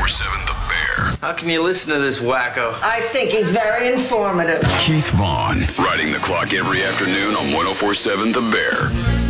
1047 The Bear. How can you listen to this wacko? I think he's very informative. Keith Vaughn. Riding the clock every afternoon on 1047 The Bear.